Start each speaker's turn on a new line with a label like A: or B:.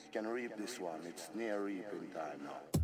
A: can reap this one. It's near reaping time now.